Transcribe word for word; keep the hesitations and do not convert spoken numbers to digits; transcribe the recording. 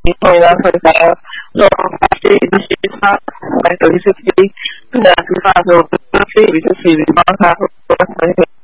会啦，会在做发现一些他来等于是可以自然出发的时候，这些比较属于帮他或者